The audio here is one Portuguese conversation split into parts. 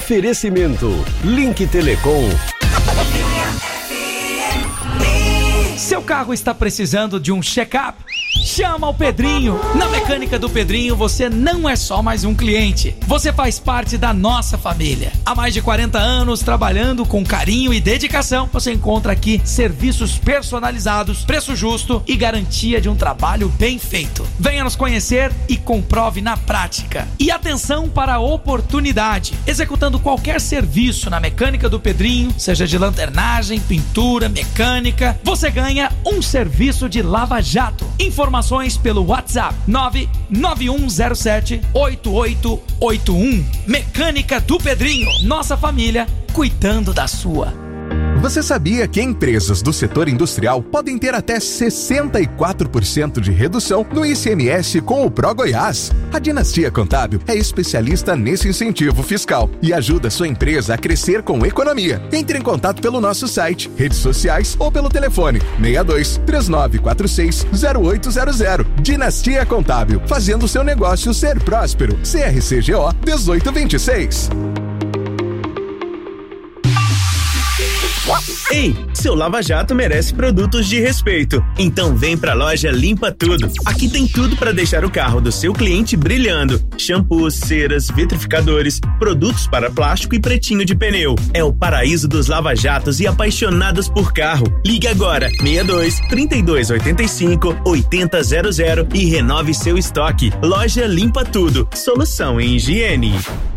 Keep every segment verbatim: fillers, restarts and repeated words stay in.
Oferecimento Link Telecom. Seu carro está precisando de um check-up? Chama o Pedrinho. Na Mecânica do Pedrinho você não é só mais um cliente, você faz parte da nossa família. Há mais de quarenta anos trabalhando com carinho e dedicação, você encontra aqui serviços personalizados, preço justo e garantia de um trabalho bem feito. Venha nos conhecer e comprove na prática. E atenção para a oportunidade: executando qualquer serviço na Mecânica do Pedrinho, seja de lanternagem, pintura, mecânica, você ganha um serviço de lava-jato. Informações pelo WhatsApp nove nove um zero sete oito oito oito um. Mecânica do Pedrinho, nossa família cuidando da sua. Você sabia que empresas do setor industrial podem ter até sessenta e quatro por cento de redução no I C M S com o Pro Goiás? A Dinastia Contábil é especialista nesse incentivo fiscal e ajuda sua empresa a crescer com economia. Entre em contato pelo nosso site, redes sociais ou pelo telefone seis dois três nove quatro seis zero oito zero zero. Dinastia Contábil, fazendo seu negócio ser próspero. C R C G O dezoito vinte e seis. Ei, seu lava-jato merece produtos de respeito. Então vem pra loja Limpa Tudo. Aqui tem tudo para deixar o carro do seu cliente brilhando. Shampoos, ceras, vitrificadores, produtos para plástico e pretinho de pneu. É o paraíso dos lava-jatos e apaixonados por carro. Ligue agora, seis dois, trinta e dois, oitenta e cinco, oitenta zero zero e renove seu estoque. Loja Limpa Tudo. Solução em higiene.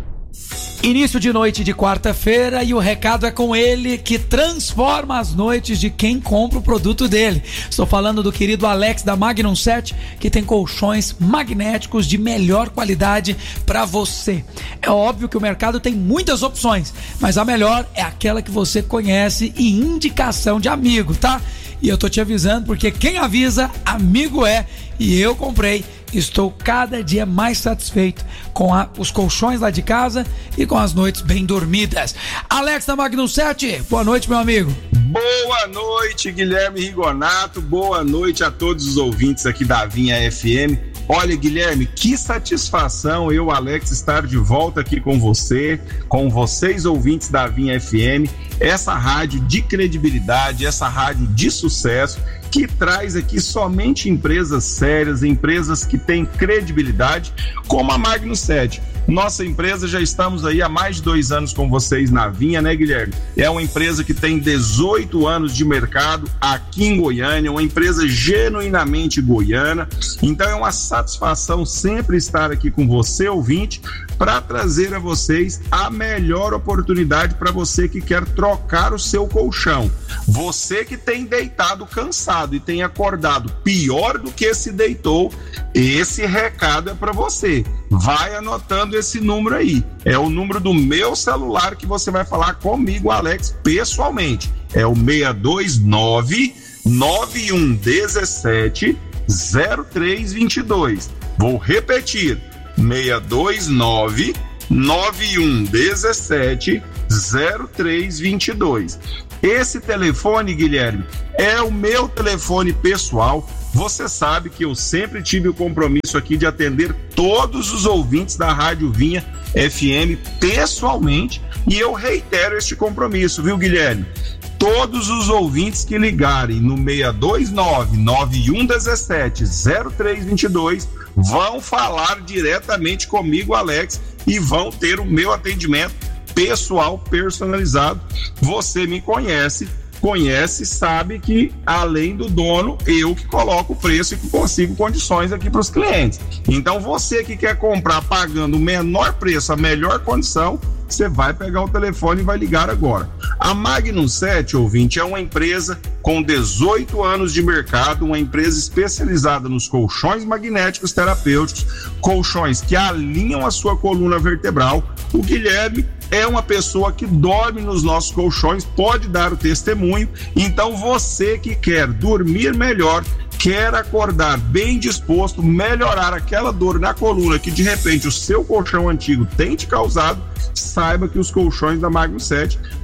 Início de noite de quarta-feira e o recado é com ele, que transforma as noites de quem compra o produto dele. Estou falando do querido Alex da Magnum sete, que tem colchões magnéticos de melhor qualidade para você. É óbvio que o mercado tem muitas opções, mas a melhor é aquela que você conhece e indicação de amigo, tá? E eu tô te avisando porque quem avisa, amigo é. E eu comprei. Estou cada dia mais satisfeito com a, os colchões lá de casa e com as noites bem dormidas. Alex da Magnum sete, boa noite, meu amigo. Boa noite, Guilherme Rigonato. Boa noite a todos os ouvintes aqui da Vinha F M. Olha, Guilherme, que satisfação eu, Alex, estar de volta aqui com você, com vocês, ouvintes da Vinha F M, essa rádio de credibilidade, essa rádio de sucesso, que traz aqui somente empresas sérias, empresas que têm credibilidade, como a Magnum sete. Nossa empresa, já estamos aí há mais de dois anos com vocês na Vinha, né, Guilherme? É uma empresa que tem dezoito anos de mercado aqui em Goiânia, uma empresa genuinamente goiana. Então é uma satisfação sempre estar aqui com você, ouvinte, para trazer a vocês a melhor oportunidade para você que quer trocar o seu colchão. Você que tem deitado cansado e tem acordado pior do que se deitou, esse recado é para você. Vai anotando esse número aí. É o número do meu celular que você vai falar comigo, Alex, pessoalmente. É o seis dois nove, nove um um sete, zero três dois dois. Vou repetir. seis dois nove, nove um um sete, zero três dois dois. Esse telefone, Guilherme, é o meu telefone pessoal. Você sabe que eu sempre tive o compromisso aqui de atender todos os ouvintes da Rádio Vinha F M pessoalmente, e eu reitero este compromisso, viu, Guilherme? Todos os ouvintes que ligarem no seis dois nove, nove um um sete, zero três dois dois vão falar diretamente comigo, Alex, e vão ter o meu atendimento pessoal personalizado. Você me conhece, conhece, sabe que além do dono, eu que coloco o preço e que consigo condições aqui para os clientes. Então você que quer comprar pagando o menor preço, a melhor condição, você vai pegar o telefone e vai ligar agora. A Magnum sete, ouvinte, é uma empresa com dezoito anos de mercado, uma empresa especializada nos colchões magnéticos terapêuticos, colchões que alinham a sua coluna vertebral. O Guilherme é uma pessoa que dorme nos nossos colchões, pode dar o testemunho. Então você que quer dormir melhor, quer acordar bem disposto, melhorar aquela dor na coluna que de repente o seu colchão antigo tem te causado, saiba que os colchões da Magnum sete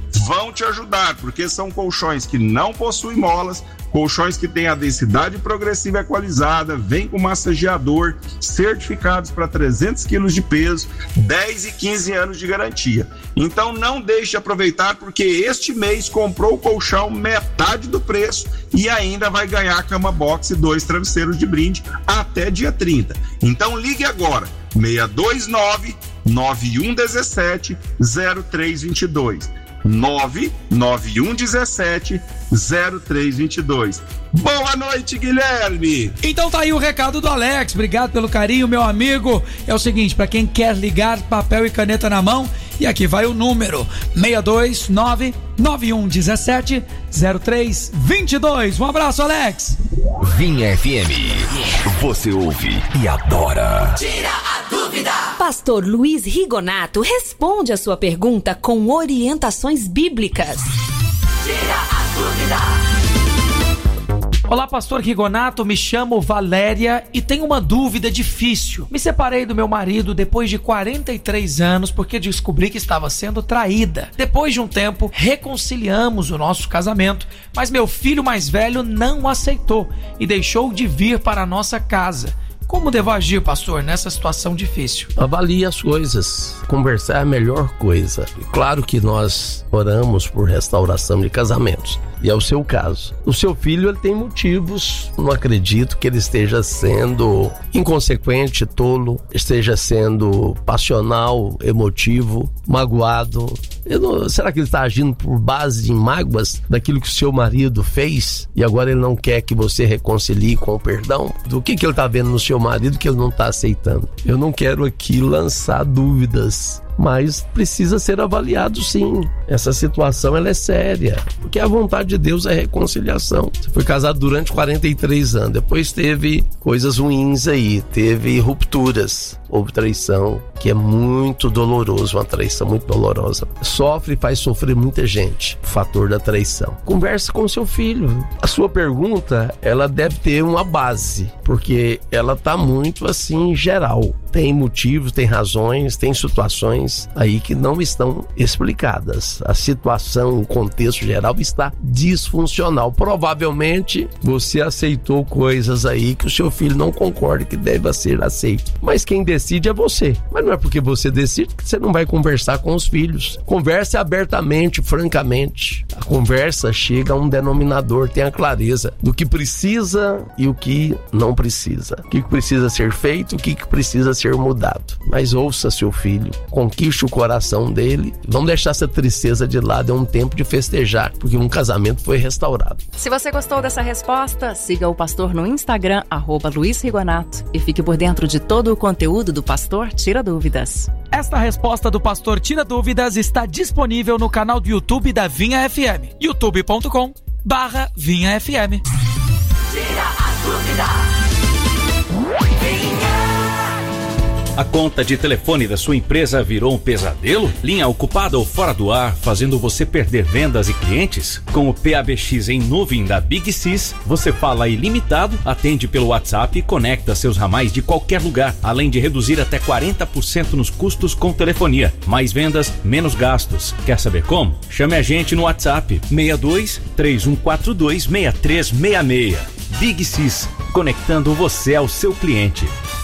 vão te ajudar, porque são colchões que não possuem molas, colchões que têm a densidade progressiva equalizada, vem com massageador, certificados para trezentos quilos de peso, dez e quinze anos de garantia. Então não deixe de aproveitar, porque este mês comprou o colchão metade do preço e ainda vai ganhar a cama box e dois travesseiros de brinde até dia trinta. Então ligue agora, seis dois nove, nove um um sete, zero três dois dois. nove nove um um sete, zero três dois dois. Boa noite, Guilherme! Então tá aí o recado do Alex, obrigado pelo carinho, meu amigo. É o seguinte, pra quem quer ligar, papel e caneta na mão, e aqui vai o número, seis dois nove, nove um um sete, zero três dois dois. Um abraço, Alex! Vinha F M, você ouve e adora. Tira a dúvida! Pastor Luiz Rigonato responde a sua pergunta com orientações bíblicas. Tira a dúvida! Olá, pastor Rigonato, me chamo Valéria e tenho uma dúvida difícil. Me separei do meu marido depois de quarenta e três anos porque descobri que estava sendo traída. Depois de um tempo, reconciliamos o nosso casamento, mas meu filho mais velho não aceitou e deixou de vir para a nossa casa. Como devo agir, pastor, nessa situação difícil? Avalie as coisas. Conversar é a melhor coisa. Claro que nós oramos por restauração de casamentos. E é o seu caso. O seu filho, ele tem motivos. Não acredito que ele esteja sendo inconsequente, tolo, esteja sendo passional, emotivo, magoado. Eu não, será que ele está agindo por base em mágoas daquilo que o seu marido fez? E agora ele não quer que você reconcilie com o perdão? Do que, que ele está vendo no seu marido que ele não está aceitando? Eu não quero aqui lançar dúvidas, mas precisa ser avaliado sim. Essa situação, ela é séria, porque a vontade de Deus é reconciliação. Você foi casado durante quarenta e três anos, depois teve coisas ruins aí, teve rupturas, houve traição, que é muito doloroso, uma traição muito dolorosa. Sofre e faz sofrer muita gente, o fator da traição. Converse com seu filho. A sua pergunta, ela deve ter uma base, porque ela tá muito assim, geral. Tem motivos, tem razões, tem situações aí que não estão explicadas. A situação, o contexto geral está disfuncional. Provavelmente você aceitou coisas aí que o seu filho não concorda que deva ser aceito. Mas quem decide é você. Mas não é porque você decide que você não vai conversar com os filhos. Converse abertamente, francamente. A conversa chega a um denominador, tenha clareza do que precisa e o que não precisa. O que precisa ser feito, o que precisa ser mudado. Mas ouça seu filho, conquiste o coração dele. Vamos deixar essa tristeza de lado, é um tempo de festejar, porque um casamento foi restaurado. Se você gostou dessa resposta, siga o pastor no Instagram, arroba Luiz Rigonato, e fique por dentro de todo o conteúdo do Pastor Tira Dúvidas. Esta resposta do Pastor Tira Dúvidas está disponível no canal do YouTube da Vinha F M, youtube ponto com barra Vinha F M. Tira a dúvida! A conta de telefone da sua empresa virou um pesadelo? Linha ocupada ou fora do ar, fazendo você perder vendas e clientes? Com o P A B X em nuvem da Big Sys, você fala ilimitado, atende pelo WhatsApp e conecta seus ramais de qualquer lugar, além de reduzir até quarenta por cento nos custos com telefonia. Mais vendas, menos gastos. Quer saber como? Chame a gente no WhatsApp seis dois, três um quatro dois, seis três seis seis. Big Sys, conectando você ao seu cliente.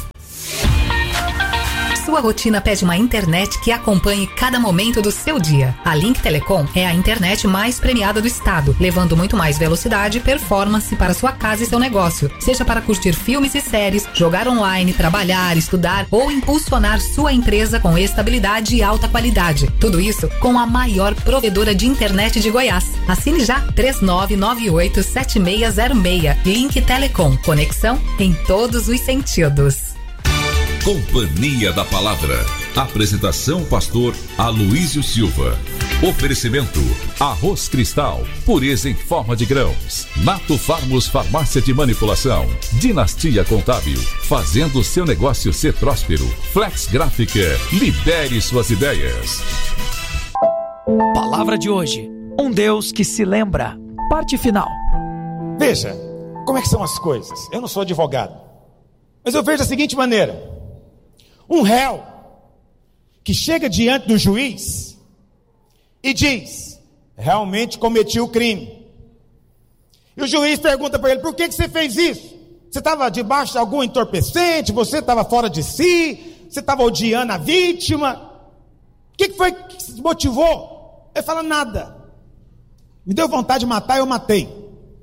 Sua rotina pede uma internet que acompanhe cada momento do seu dia. A Link Telecom é a internet mais premiada do estado, levando muito mais velocidade e performance para sua casa e seu negócio. Seja para curtir filmes e séries, jogar online, trabalhar, estudar ou impulsionar sua empresa com estabilidade e alta qualidade. Tudo isso com a maior provedora de internet de Goiás. Assine já três nove nove oito sete seis zero seis. Link Telecom. Conexão em todos os sentidos. Companhia da Palavra. Apresentação pastor Aloísio Silva. Oferecimento Arroz Cristal, pureza em forma de grãos. Nato Farmos Farmácia de Manipulação. Dinastia Contábil, fazendo seu negócio ser próspero. Flex Gráfica, lidere suas ideias. Palavra de hoje, um Deus que se lembra. Parte final. Veja, como é que são as coisas. Eu não sou advogado, mas eu vejo da seguinte maneira. Um réu que chega diante do juiz e diz: realmente cometi o crime. E o juiz pergunta para ele: por que, que você fez isso? Você estava debaixo de algum entorpecente? Você estava fora de si? Você estava odiando a vítima? O que, que foi que te motivou? Ele fala: nada. Me deu vontade de matar, eu matei.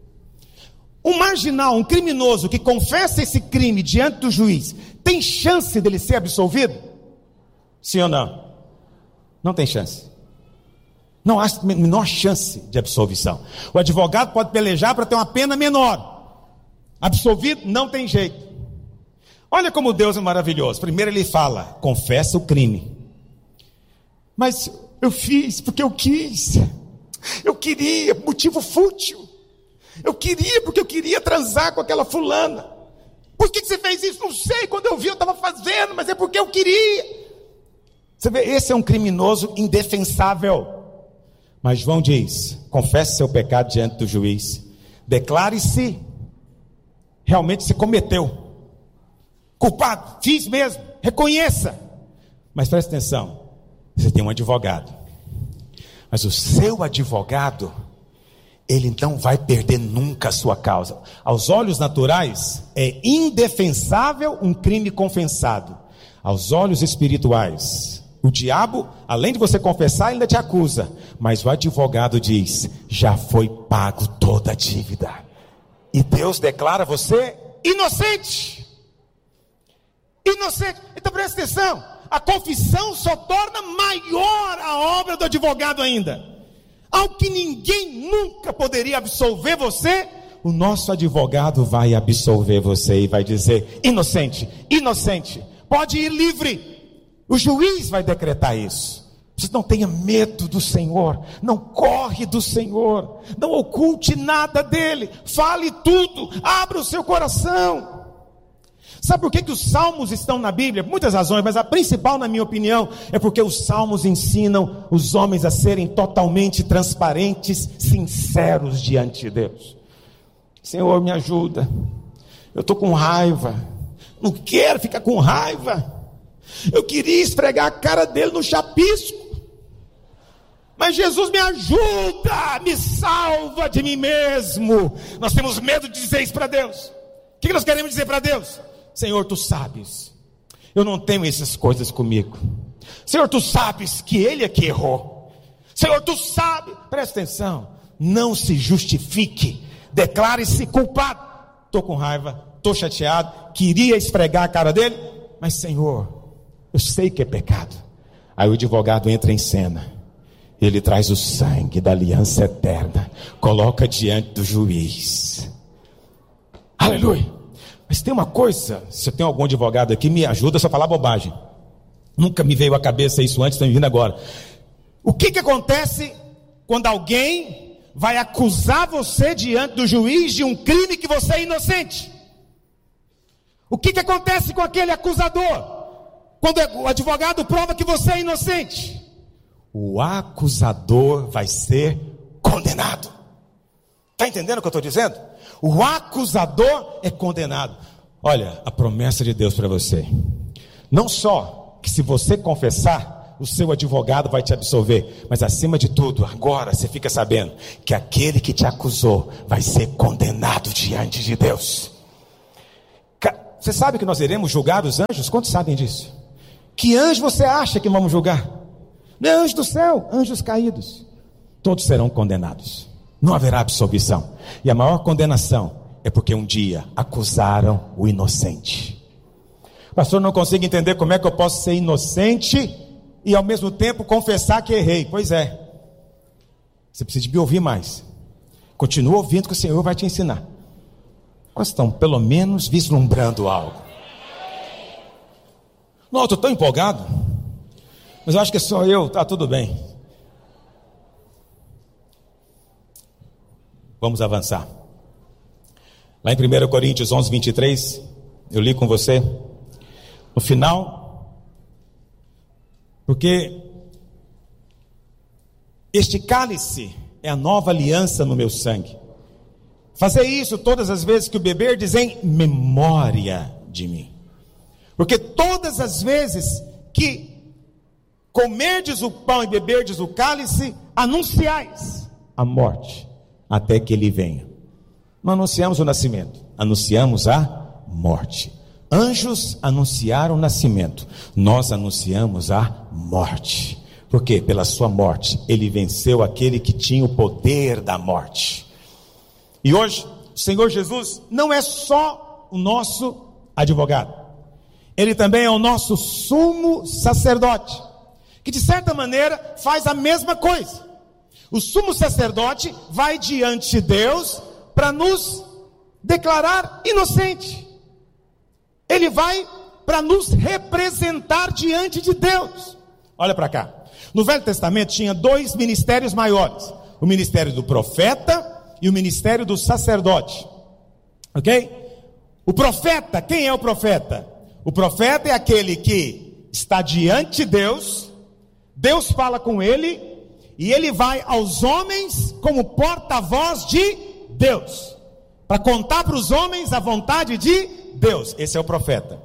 Um marginal, um criminoso que confessa esse crime diante do juiz, tem chance dele ser absolvido? Sim ou não? Não tem chance. Não há a menor chance de absolvição. O advogado pode pelejar para ter uma pena menor. Absolvido, não tem jeito. Olha como Deus é maravilhoso. Primeiro ele fala: confessa o crime. Mas eu fiz porque eu quis. Eu queria, motivo fútil. Eu queria porque eu queria transar com aquela fulana. Por que você fez isso? Não sei, quando eu vi eu estava fazendo, mas é porque eu queria. Você vê, esse é um criminoso indefensável. Mas João diz: confesse seu pecado diante do juiz. Declare-se, realmente se cometeu. Culpado, fiz mesmo, reconheça. Mas preste atenção, você tem um advogado. Mas o seu advogado, ele não vai perder nunca a sua causa. Aos olhos naturais, é indefensável um crime confessado. Aos olhos espirituais, o diabo, além de você confessar, ainda te acusa. Mas o advogado diz: já foi pago toda a dívida. E Deus declara você inocente. Inocente. Então presta atenção. A confissão só torna maior a obra do advogado ainda. Ao que ninguém nunca poderia absolver você, o nosso advogado vai absolver você e vai dizer: inocente, inocente, pode ir livre. O juiz vai decretar isso. Você não tenha medo do Senhor, não corre do Senhor, não oculte nada dele, fale tudo, abra o seu coração. Sabe por que, que os salmos estão na Bíblia? Muitas razões, mas a principal, na minha opinião, é porque os salmos ensinam os homens a serem totalmente transparentes, sinceros diante de Deus. Senhor, me ajuda, eu estou com raiva, não quero ficar com raiva, eu queria esfregar a cara dele no chapisco, mas Jesus me ajuda, me salva de mim mesmo. Nós temos medo de dizer isso para Deus. O que nós queremos dizer para Deus? Senhor, tu sabes, eu não tenho essas coisas comigo. Senhor, tu sabes que ele é que errou. Senhor, tu sabes, presta atenção, não se justifique, declare-se culpado. Estou com raiva, estou chateado, queria esfregar a cara dele, mas Senhor, eu sei que é pecado. Aí o advogado entra em cena, ele traz o sangue da aliança eterna, coloca diante do juiz. Aleluia. Mas tem uma coisa, se eu tenho algum advogado aqui, me ajuda a falar bobagem. Nunca me veio à cabeça isso antes, estou me vindo agora. O que que acontece quando alguém vai acusar você diante do juiz de um crime que você é inocente? O que que acontece com aquele acusador quando o advogado prova que você é inocente? O acusador vai ser condenado. Está entendendo o que eu estou dizendo? O acusador é condenado. Olha, a promessa de Deus para você, não só que se você confessar, o seu advogado vai te absolver, mas acima de tudo, agora você fica sabendo que aquele que te acusou vai ser condenado diante de Deus. Você sabe que nós iremos julgar os anjos? Quantos sabem disso? Que anjo você acha que vamos julgar? Não é anjo do céu, anjos caídos. Todos serão condenados. Não haverá absolvição. E a maior condenação é porque um dia acusaram o inocente. Pastor, não consigo entender como é que eu posso ser inocente e ao mesmo tempo confessar que errei. Pois é. Você precisa me ouvir mais. Continua ouvindo que o Senhor vai te ensinar. Quais estão pelo menos vislumbrando algo? Não, eu estou tão empolgado. Mas eu acho que é só eu, tá tudo bem. Vamos avançar. Lá em primeira Coríntios onze, vinte e três, eu li com você. No final, porque este cálice é a nova aliança no meu sangue. Fazer isso todas as vezes que o beberdes em memória de mim. Porque todas as vezes que comerdes o pão e beberdes o cálice, anunciais a morte, até que ele venha. Não anunciamos o nascimento, anunciamos a morte. Anjos anunciaram o nascimento, nós anunciamos a morte. Porque pela sua morte, ele venceu aquele que tinha o poder da morte. E hoje, o Senhor Jesus não é só o nosso advogado. Ele também é o nosso sumo sacerdote, que de certa maneira faz a mesma coisa. O sumo sacerdote vai diante de Deus para nos declarar inocente. Ele vai para nos representar diante de Deus. Olha para cá. No Velho Testamento tinha dois ministérios maiores: o ministério do profeta e o ministério do sacerdote. Ok? O profeta, quem é o profeta? O profeta é aquele que está diante de Deus, Deus fala com ele, e ele vai aos homens como porta-voz de Deus, para contar para os homens a vontade de Deus. Esse é o profeta.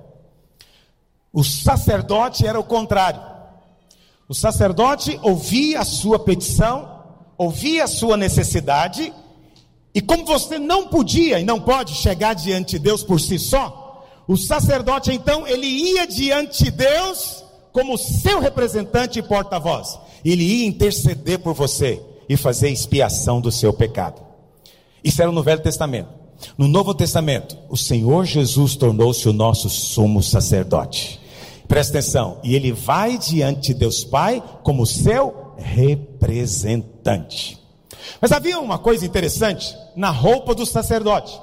O sacerdote era o contrário. O sacerdote ouvia a sua petição, ouvia a sua necessidade, e como você não podia e não pode chegar diante de Deus por si só, o sacerdote então, ele ia diante de Deus como seu representante e porta-voz. Ele ia interceder por você e fazer expiação do seu pecado. Isso era no Velho Testamento. No Novo Testamento, o Senhor Jesus tornou-se o nosso sumo sacerdote. Presta atenção, e ele vai diante de Deus Pai como seu representante. Mas havia uma coisa interessante na roupa do sacerdote.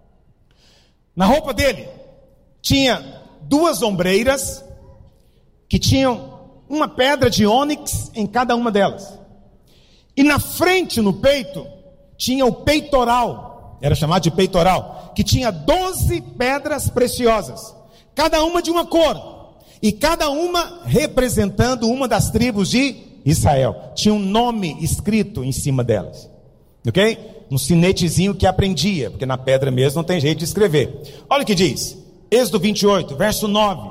Na roupa dele tinha duas ombreiras que tinham uma pedra de ônix em cada uma delas. E na frente, no peito, tinha o peitoral, era chamado de peitoral, que tinha doze pedras preciosas, cada uma de uma cor. E cada uma representando uma das tribos de Israel. Tinha um nome escrito em cima delas. Ok? Um sinetezinho que aprendia, porque na pedra mesmo não tem jeito de escrever. Olha o que diz. Êxodo vinte e oito, verso nove.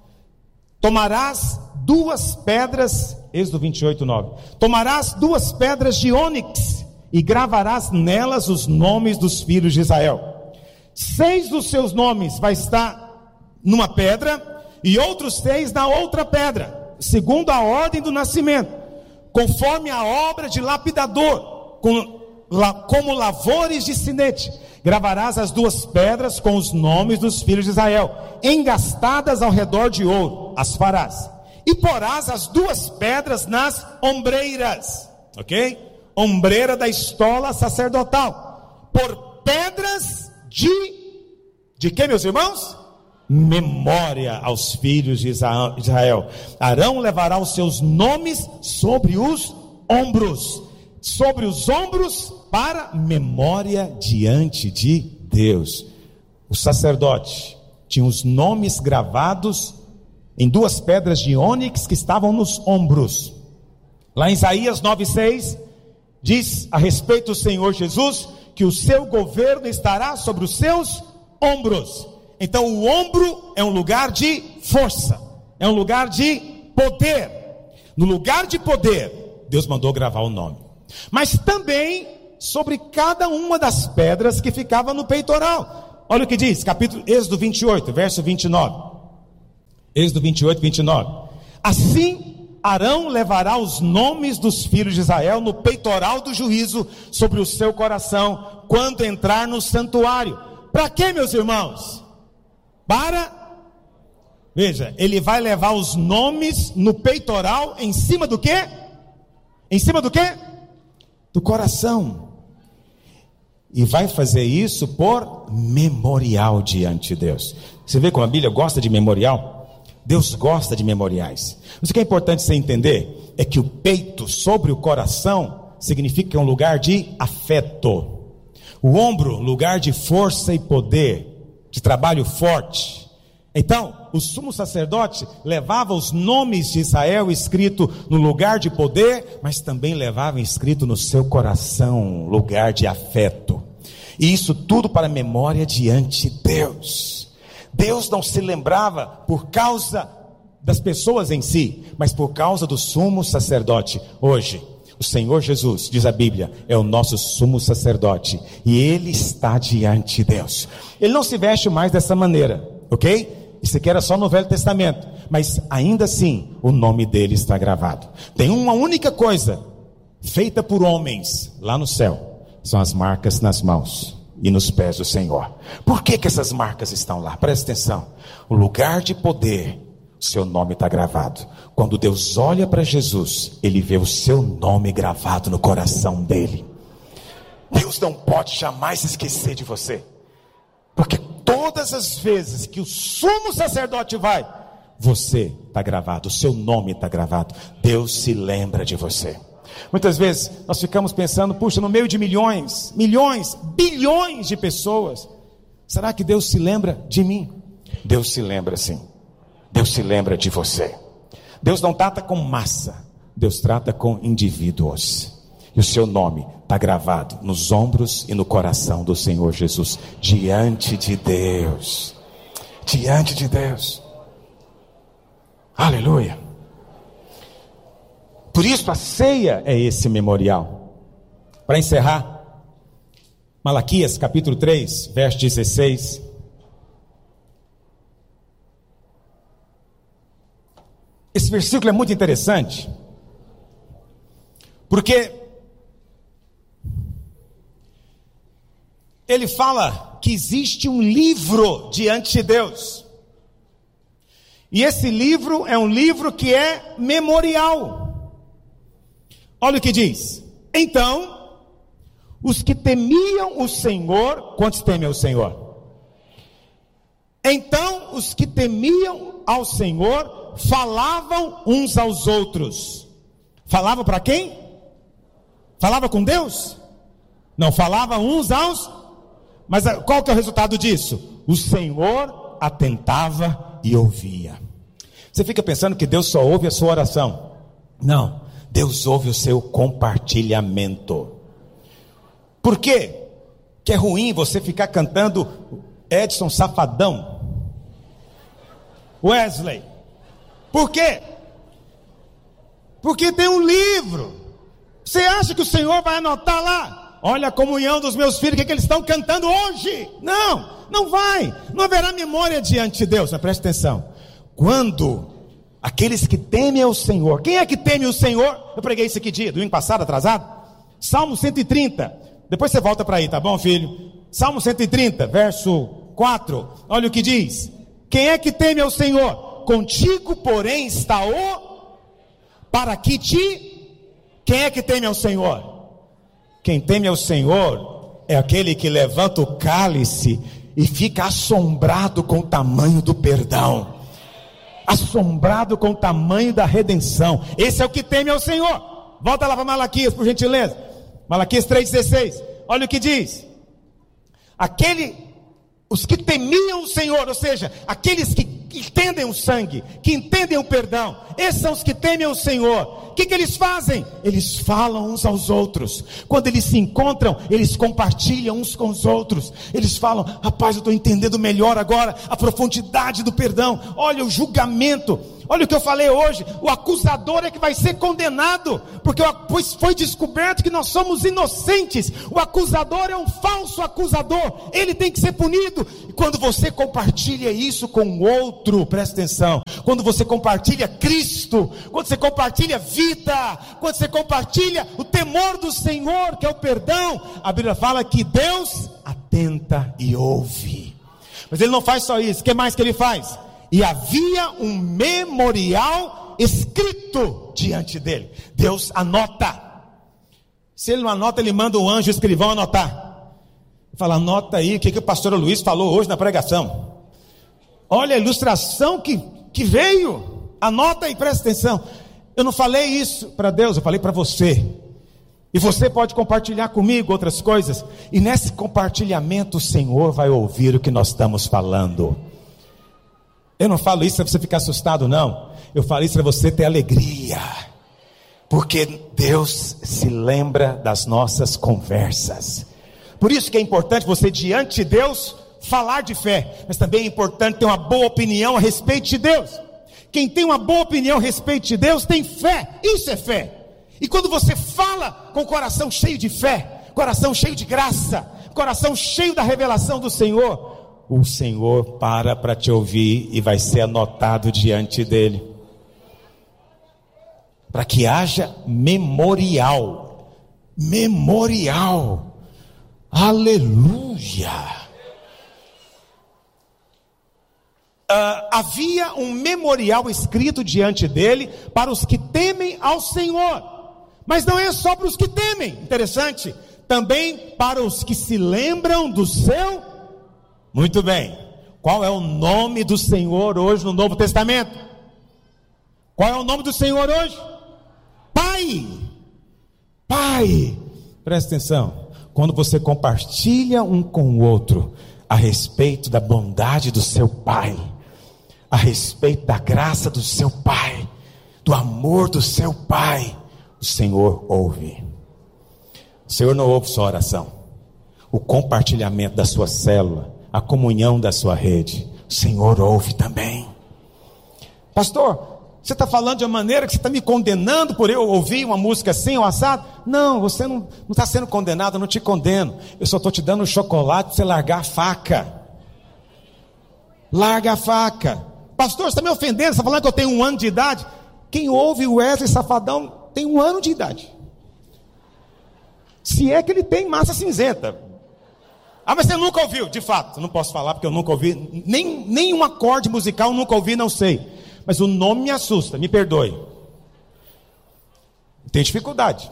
Tomarás duas pedras, Êxodo vinte e oito, nove. Tomarás duas pedras de ônix e gravarás nelas os nomes dos filhos de Israel. Seis dos seus nomes vai estar numa pedra, e outros seis na outra pedra, segundo a ordem do nascimento, conforme a obra de lapidador, com, la, como lavores de sinete. Gravarás as duas pedras com os nomes dos filhos de Israel, engastadas ao redor de ouro, as farás. E porás as duas pedras nas ombreiras, ok? Ombreira da estola sacerdotal, por pedras de, de que, meus irmãos? Memória aos filhos de Israel. Arão levará os seus nomes sobre os ombros, sobre os ombros para memória diante de Deus. O sacerdote tinha os nomes gravados em duas pedras de ônix que estavam nos ombros. Lá em Isaías nove, seis, diz a respeito do Senhor Jesus, que o seu governo estará sobre os seus ombros. Então o ombro é um lugar de força, é um lugar de poder. No lugar de poder, Deus mandou gravar o nome. Mas também sobre cada uma das pedras que ficava no peitoral. Olha o que diz, capítulo Êxodo vinte e oito, verso vinte e nove. Êxodo vinte e oito, vinte e nove. Assim Arão levará os nomes dos filhos de Israel no peitoral do juízo sobre o seu coração, quando entrar no santuário. Para quê, meus irmãos? Para, veja, ele vai levar os nomes no peitoral em cima do quê? Em cima do quê? Do coração. E vai fazer isso por memorial diante de Deus. Você vê como a Bíblia gosta de memorial? Deus gosta de memoriais. Mas o que é importante você entender é que o peito sobre o coração significa que é um lugar de afeto. O ombro, lugar de força e poder, de trabalho forte. Então, o sumo sacerdote levava os nomes de Israel escrito no lugar de poder, mas também levava escrito no seu coração, lugar de afeto. E isso tudo para memória diante de Deus. Deus não se lembrava por causa das pessoas em si, mas por causa do sumo sacerdote. Hoje, O Senhor Jesus, diz a Bíblia, é o nosso sumo sacerdote. E Ele está diante de Deus. Ele não se veste mais dessa maneira, ok? Isso aqui era só no Velho Testamento. Mas ainda assim, o nome dele está gravado. Tem uma única coisa feita por homens lá no céu. São as marcas nas mãos e nos pés do Senhor. Por que que essas marcas estão lá? Presta atenção. O lugar de poder, o seu nome está gravado. Quando Deus olha para Jesus, Ele vê o seu nome gravado no coração dele. Deus não pode jamais se esquecer de você. Porque todas as vezes que o sumo sacerdote vai, você está gravado, o seu nome está gravado. Deus se lembra de você. Muitas vezes nós ficamos pensando, puxa, no meio de milhões, milhões, bilhões de pessoas, será que Deus se lembra de mim? Deus se lembra sim. Deus se lembra de você. Deus não trata com massa, Deus trata com indivíduos. E o seu nome está gravado nos ombros e no coração do Senhor Jesus, diante de Deus. Diante de Deus. Aleluia. Por isso a ceia é esse memorial. Para encerrar, Malaquias capítulo três, verso dezesseis. Esse versículo é muito interessante, porque ele fala que existe um livro diante de Deus. E esse livro é um livro que é memorial. Olha o que diz. Então, os que temiam o Senhor, quantos temem ao Senhor? Então, os que temiam ao Senhor falavam uns aos outros. Falavam para quem? Falava com Deus? Não, falava uns aos... Mas qual que é o resultado disso? O Senhor atentava e ouvia. Você fica pensando que Deus só ouve a sua oração? Não, Deus ouve o seu compartilhamento. Por quê? Que é ruim você ficar cantando Edson Safadão, Wesley. Por quê? Porque tem um livro. Você acha que o Senhor vai anotar lá? Olha a comunhão dos meus filhos, o que, é que eles estão cantando hoje? Não, não vai. Não haverá memória diante de Deus. Mas preste atenção. Quando aqueles que temem ao Senhor, quem é que teme o Senhor? Eu preguei isso aqui dia, domingo passado, atrasado. Salmo cento e trinta. Depois você volta para aí, tá bom, filho? Salmo cento e trinta, verso quatro. Olha o que diz. Quem é que teme ao Senhor? Contigo, porém, está o... Para que te... Quem é que teme ao Senhor? Quem teme ao Senhor é aquele que levanta o cálice e fica assombrado com o tamanho do perdão. Assombrado com o tamanho da redenção. Esse é o que teme ao Senhor. Volta lá para Malaquias, por gentileza. Malaquias três, dezesseis. Olha o que diz. Aquele, os que temiam o Senhor, ou seja, aqueles que entendem o sangue, que entendem o perdão, esses são os que temem o Senhor. O que, que eles fazem? Eles falam uns aos outros. Quando eles se encontram, eles compartilham uns com os outros. Eles falam, rapaz, eu estou entendendo melhor agora a profundidade do perdão. Olha o julgamento. Olha o que eu falei hoje. O acusador é que vai ser condenado, porque pois foi descoberto que nós somos inocentes. O acusador é um falso acusador. Ele tem que ser punido. E quando você compartilha isso com o outro, presta atenção, quando você compartilha Cristo, quando você compartilha vida, quando você compartilha o temor do Senhor, que é o perdão, a Bíblia fala que Deus atenta e ouve. Mas Ele não faz só isso. O que mais que Ele faz? E havia um memorial escrito diante dele. Deus anota. Se ele não anota, ele manda o anjo escrivão anotar. Fala, anota aí o que, que o pastor Luiz falou hoje na pregação. Olha a ilustração que, que veio. Anota aí, presta atenção. Eu não falei isso para Deus, eu falei para você. E você pode compartilhar comigo outras coisas. E nesse compartilhamento o Senhor vai ouvir o que nós estamos falando. Eu não falo isso para você ficar assustado, não. Eu falo isso para você ter alegria. Porque Deus se lembra das nossas conversas. Por isso que é importante você, diante de Deus, falar de fé. Mas também é importante ter uma boa opinião a respeito de Deus. Quem tem uma boa opinião a respeito de Deus tem fé. Isso é fé. E quando você fala com o coração cheio de fé, coração cheio de graça, coração cheio da revelação do Senhor, o Senhor para para te ouvir e vai ser anotado diante dele. Para que haja memorial. Memorial. Aleluia. Uh, havia um memorial escrito diante dele para os que temem ao Senhor. Mas não é só para os que temem, interessante. Também para os que se lembram do seu. Muito bem. Qual é o nome do Senhor hoje no Novo Testamento? Qual é o nome do Senhor hoje? Pai. Pai. Presta atenção. Quando você compartilha um com o outro a respeito da bondade do seu Pai, a respeito da graça do seu Pai, do amor do seu Pai, o Senhor ouve. O Senhor não ouve sua oração, o compartilhamento da sua célula, a comunhão da sua rede, o Senhor ouve também. Pastor, você está falando de uma maneira que você está me condenando por eu ouvir uma música assim ou assado? Não, você não está sendo condenado, eu não te condeno. Eu só estou te dando um chocolate para você largar a faca. Larga a faca. Pastor, você está me ofendendo, você está falando que eu tenho um ano de idade? Quem ouve o Wesley Safadão tem um ano de idade. Se é que ele tem massa cinzenta. Ah, mas você nunca ouviu? De fato, eu não posso falar porque eu nunca ouvi. Nem, nem um acorde musical eu nunca ouvi, não sei. Mas o nome me assusta, me perdoe. Tem dificuldade.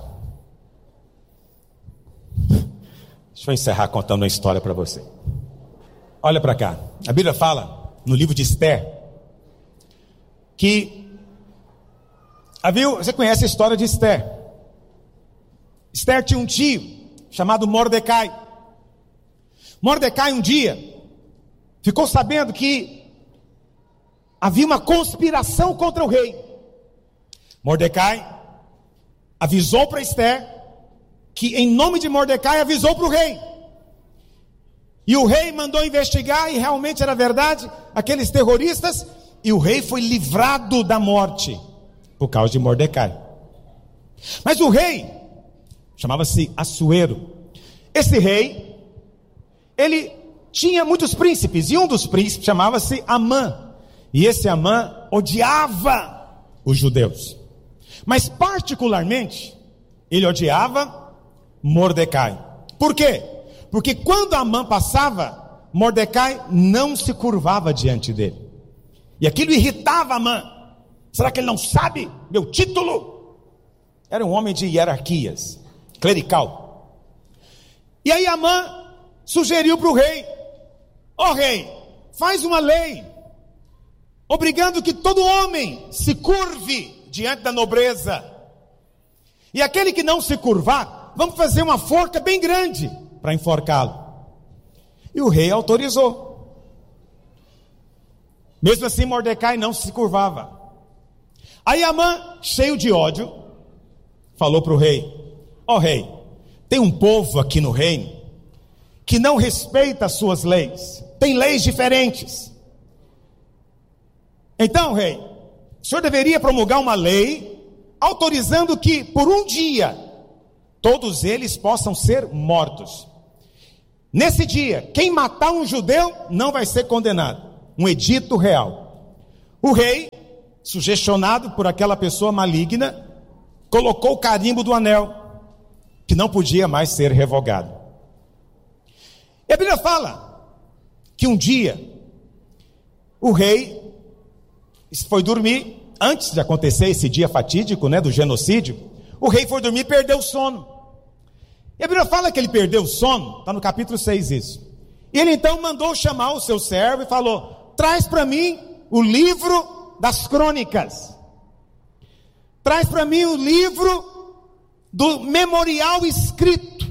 Deixa eu encerrar contando uma história para você. Olha para cá. A Bíblia fala, no livro de Esther, que havia, você conhece a história de Esther. Esther tinha um tio chamado Mordecai. Mordecai um dia ficou sabendo que havia uma conspiração contra o rei. Mordecai avisou para Esther, que em nome de Mordecai avisou para o rei. E o rei mandou investigar, e realmente era verdade, aqueles terroristas, e o rei foi livrado da morte, por causa de Mordecai. Mas o rei, chamava-se Assuero, esse rei, ele tinha muitos príncipes, e um dos príncipes chamava-se Amã. E esse Amã odiava os judeus. Mas particularmente, ele odiava Mordecai. Por quê? Porque quando Amã passava, Mordecai não se curvava diante dele. E aquilo irritava Amã. Será que ele não sabe meu título? Era um homem de hierarquias, clerical. E aí Amã sugeriu para o rei: ó rei, faz uma lei obrigando que todo homem se curve diante da nobreza. E aquele que não se curvar, vamos fazer uma forca bem grande para enforcá-lo. E o rei autorizou. Mesmo assim, Mordecai não se curvava. Aí Amã, cheio de ódio, falou para o rei: ó rei, tem um povo aqui no reino que não respeita as suas leis, tem leis diferentes. Então, rei, o senhor deveria promulgar uma lei autorizando que, por um dia, todos eles possam ser mortos. Nesse dia, quem matar um judeu não vai ser condenado. Um edito real. O rei, sugestionado por aquela pessoa maligna, colocou o carimbo do anel, que não podia mais ser revogado. E a Bíblia fala que um dia, o rei foi dormir, antes de acontecer esse dia fatídico, né, do genocídio, o rei foi dormir e perdeu o sono. E a Bíblia fala que ele perdeu o sono, está no capítulo seis isso. E ele então mandou chamar o seu servo e falou: traz para mim o livro das crônicas. Traz para mim o livro do memorial escrito.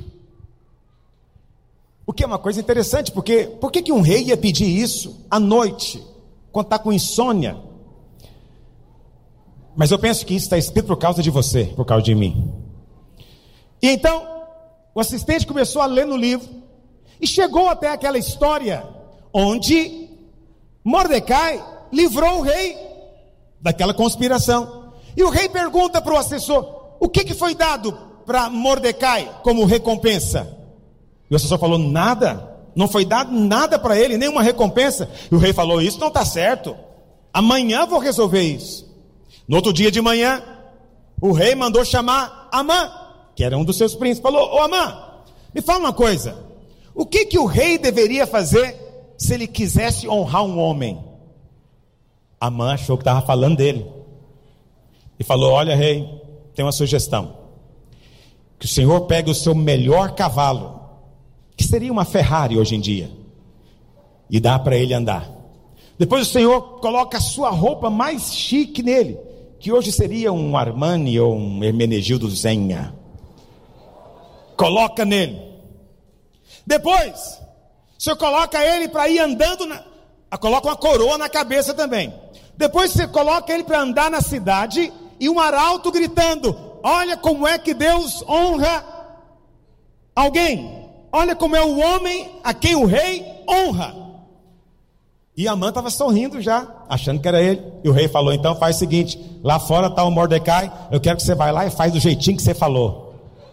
O que é uma coisa interessante, porque por que que um rei ia pedir isso à noite, quando está com insônia? Mas eu penso que isso está escrito por causa de você, por causa de mim. E então, o assistente começou a ler no livro, e chegou até aquela história, onde Mordecai livrou o rei daquela conspiração. E o rei pergunta para o assessor: o que, que foi dado para Mordecai como recompensa? E o assessor falou, nada, não foi dado nada para ele, nenhuma recompensa. E o rei falou, isso não está certo, amanhã vou resolver isso. No outro dia de manhã, o rei mandou chamar Amã, que era um dos seus príncipes. Falou, ô Amã, me fala uma coisa, o que, que o rei deveria fazer se ele quisesse honrar um homem? Amã achou que estava falando dele. E falou, olha rei, tem uma sugestão. Que o senhor pegue o seu melhor cavalo, que seria uma Ferrari hoje em dia, e dá para ele andar. Depois o senhor coloca a sua roupa mais chique nele, que hoje seria um Armani ou um Hermenegildo Zenha. Coloca nele. Depois, o senhor coloca ele para ir andando, na... coloca uma coroa na cabeça também. Depois você coloca ele para andar na cidade e um arauto gritando, olha como é que Deus honra alguém. Olha como é o homem a quem o rei honra. E Amã estava sorrindo já, achando que era ele. E o rei falou, então faz o seguinte, lá fora está o Mordecai, eu quero que você vá lá e faz do jeitinho que você falou.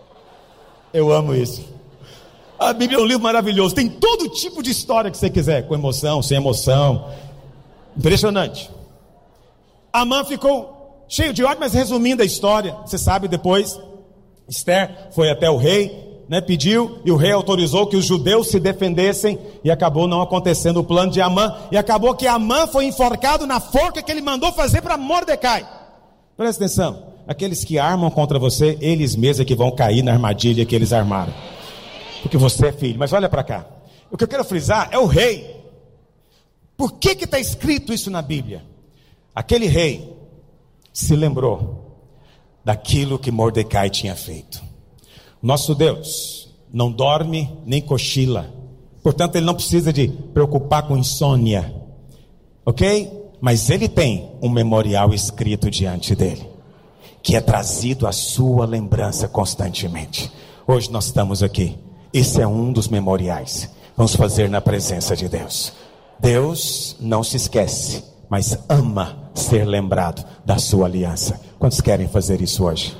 Eu amo isso. A Bíblia é um livro maravilhoso, tem todo tipo de história que você quiser, com emoção, sem emoção. Impressionante. Amã ficou cheio de ódio, mas resumindo a história, você sabe, depois Esther foi até o rei, né, pediu, e o rei autorizou que os judeus se defendessem, e acabou não acontecendo o plano de Amã, e acabou que Amã foi enforcado na forca que ele mandou fazer para Mordecai. Presta atenção, aqueles que armam contra você, eles mesmos é que vão cair na armadilha que eles armaram, porque você é filho. Mas olha para cá, o que eu quero frisar é o rei. Por que que está escrito isso na Bíblia? Aquele rei se lembrou daquilo que Mordecai tinha feito. Nosso Deus não dorme nem cochila, portanto ele não precisa de preocupar com insônia, ok? Mas ele tem um memorial escrito diante dele, que é trazido à sua lembrança constantemente. Hoje nós estamos aqui, esse é um dos memoriais, vamos fazer na presença de Deus. Deus não se esquece, mas ama ser lembrado da sua aliança. Quantos querem fazer isso hoje?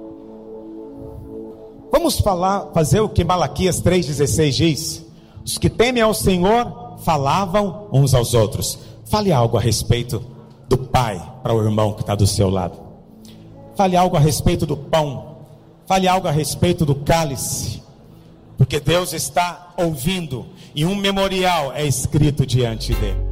Vamos falar, fazer o que Malaquias três dezesseis diz. Os que temem ao Senhor falavam uns aos outros. Fale algo a respeito do pai para o irmão que está do seu lado. Fale algo a respeito do pão. Fale algo a respeito do cálice. Porque Deus está ouvindo e um memorial é escrito diante dele.